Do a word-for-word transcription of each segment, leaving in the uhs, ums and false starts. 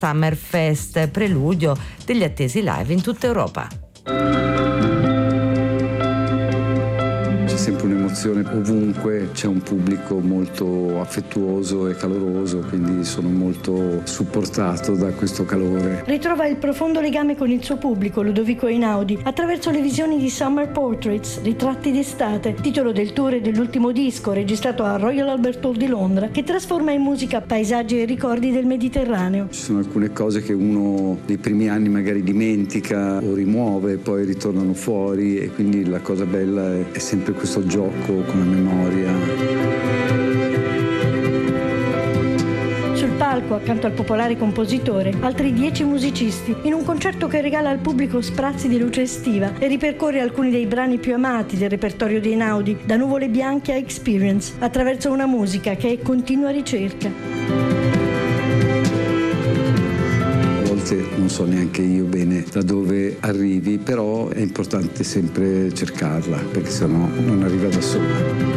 Summerfest, preludio degli attesi live in tutta Europa. C'è sempre un'emozione ovunque, c'è un pubblico molto affettuoso e caloroso, quindi sono molto supportato da questo calore. Ritrova il profondo legame con il suo pubblico, Ludovico Einaudi, attraverso le visioni di Summer Portraits, ritratti d'estate, titolo del tour e dell'ultimo disco registrato a Royal Albert Hall di Londra, che trasforma in musica paesaggi e ricordi del Mediterraneo. Ci sono alcune cose che uno nei primi anni magari dimentica o rimuove, poi ritornano fuori, e quindi la cosa bella è, è sempre questo gioco con la memoria. Sul palco, accanto al popolare compositore, altri dieci musicisti, in un concerto che regala al pubblico sprazzi di luce estiva e ripercorre alcuni dei brani più amati del repertorio di Einaudi, da Nuvole Bianche a Experience, attraverso una musica che è continua ricerca. Non so neanche io bene da dove arrivi, però è importante sempre cercarla, perché sennò non arriva da sola.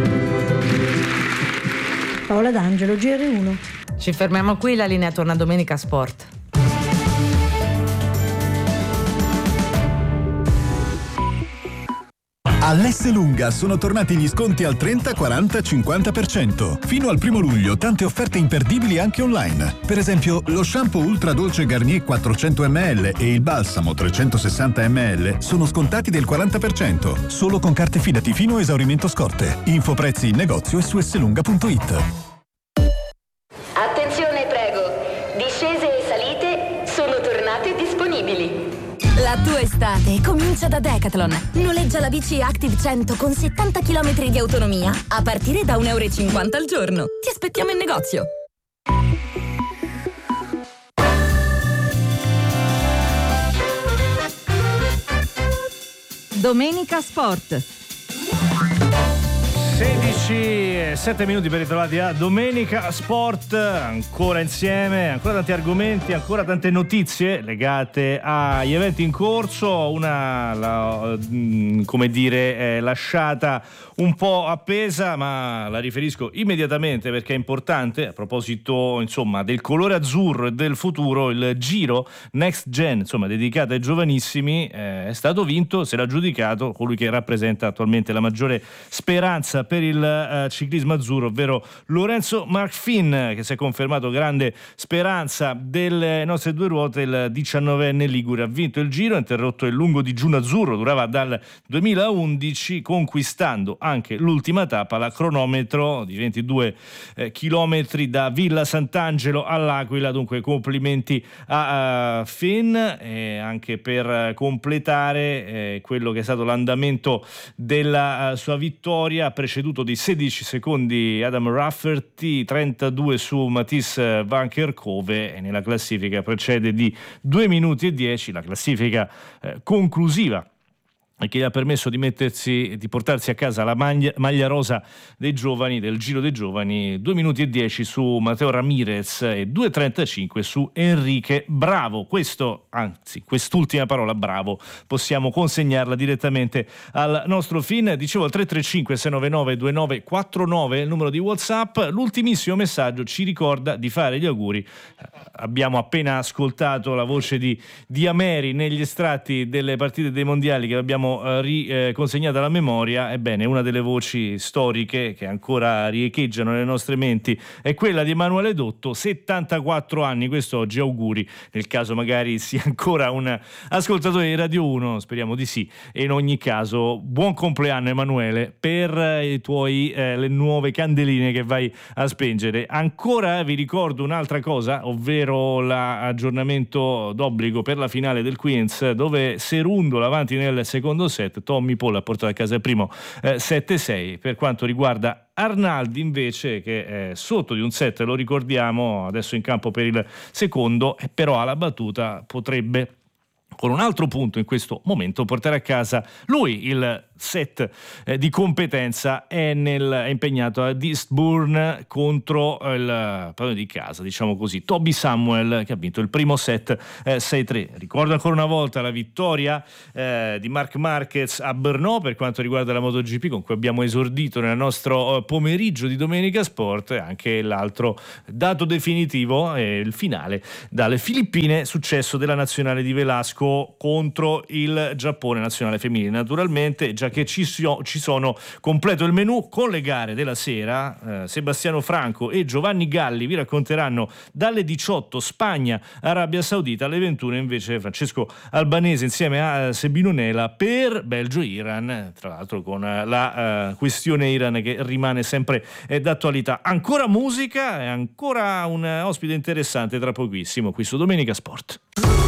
Paola D'Angelo, G R uno. Ci fermiamo qui, la linea torna Domenica Sport. All'Esselunga sono tornati gli sconti al trenta, quaranta, cinquanta per cento. Fino al primo luglio tante offerte imperdibili anche online. Per esempio, lo shampoo Ultra Dolce Garnier quattrocento millilitri e il balsamo trecentosessanta millilitri sono scontati del quaranta per cento. Solo con carte Fidati fino a esaurimento scorte. Info prezzi in negozio e su esselunga punto it. Attenzione, prego. Discese e salite sono tornate disponibili. La tua estate comincia da Decathlon. Noleggia la bici Active cento con settanta chilometri di autonomia a partire da un euro e cinquanta al giorno. Ti aspettiamo in negozio. Domenica Sport. sedici e sette minuti per ritrovati a Domenica Sport, ancora insieme, ancora tanti argomenti, ancora tante notizie legate agli eventi in corso, una la, come dire eh, lasciata un po' appesa, ma la riferisco immediatamente perché è importante. A proposito insomma del colore azzurro e del futuro, il Giro Next Gen, insomma dedicato ai giovanissimi, eh, è stato vinto, se l'ha giudicato colui che rappresenta attualmente la maggiore speranza per il uh, ciclismo azzurro, ovvero Lorenzo Marfin, che si è confermato grande speranza delle nostre due ruote. Il diciannovenne ligure ha vinto il Giro, ha interrotto il lungo digiuno azzurro, durava dal duemilaundici, conquistando anche l'ultima tappa, la cronometro di ventidue eh, chilometri da Villa Sant'Angelo all'Aquila. Dunque complimenti a uh, Finn, e anche per completare eh, quello che è stato l'andamento della uh, sua vittoria, preceduto di sedici secondi Adam Rafferty, trentadue su Mathies Van Kerkhove, e nella classifica precede di due minuti e dieci, la classifica eh, conclusiva che gli ha permesso di mettersi, di portarsi a casa la maglia, maglia rosa dei giovani, del Giro dei Giovani. Due minuti e dieci su Matteo Ramirez e due e trentacinque su Enrique Bravo. Questo, anzi, quest'ultima parola, Bravo, possiamo consegnarla direttamente al nostro Fin. Dicevo, al tre tre cinque sei nove nove due nove quattro nove il numero di WhatsApp. L'ultimissimo messaggio ci ricorda di fare gli auguri. Abbiamo appena ascoltato la voce di, di Ameri negli estratti delle partite dei mondiali che abbiamo riconsegnata alla memoria. Ebbene, una delle voci storiche che ancora riecheggiano nelle nostre menti è quella di Emanuele Dotto, settantaquattro anni quest'oggi. Auguri, nel caso magari sia ancora un ascoltatore di Radio uno, speriamo di sì, e in ogni caso buon compleanno Emanuele per i tuoi eh, le nuove candeline che vai a spengere. Ancora vi ricordo un'altra cosa, ovvero l'aggiornamento d'obbligo per la finale del Queens, dove Serundolo avanti nel secondo set, Tommy Paul ha portato a casa il primo eh, sette sei. Per quanto riguarda Arnaldi invece, che è sotto di un set, lo ricordiamo, adesso in campo per il secondo, e però alla battuta potrebbe, con un altro punto in questo momento, portare a casa lui il set eh, di competenza è, nel, è impegnato ad Eastbourne contro il padrone di casa, diciamo così, Toby Samuel, che ha vinto il primo set eh, sei tre. Ricordo ancora una volta la vittoria eh, di Marc Marquez a Brno per quanto riguarda la MotoGP, con cui abbiamo esordito nel nostro pomeriggio di Domenica Sport, e anche l'altro dato definitivo, eh, il finale dalle Filippine, successo della nazionale di Velasco contro il Giappone, nazionale femminile. Naturalmente, già che ci, so, ci sono, completo il menù con le gare della sera. eh, Sebastiano Franco e Giovanni Galli vi racconteranno dalle diciotto Spagna, Arabia Saudita, alle ventuno invece Francesco Albanese insieme a Sebino Nela per Belgio-Iran, tra l'altro con la uh, questione Iran che rimane sempre eh, d'attualità. Ancora musica e ancora un ospite interessante tra pochissimo qui su Domenica Sport.